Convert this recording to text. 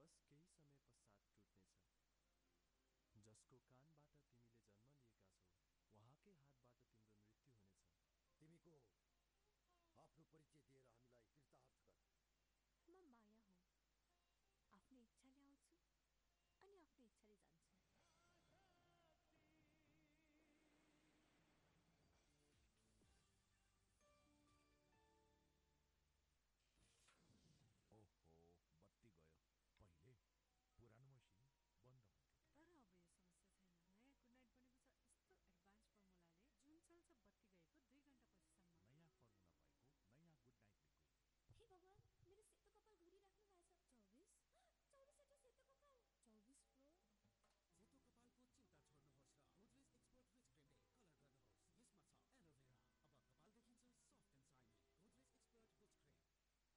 बस केही समय पश्चात टुट्नेछ। जसको कानबाट तिमीले जन्म लिएका छौ उहाँकै हातबाट तिम्रो मृत्यु हुनेछ। तिमी को हो? आफ्नो परिचय दिएर हामीलाई कृतार्थ गर। म माया हुँ। आफ्नो इच्छाले आउँछु अनि आफ्नो इच्छाले जान्छु।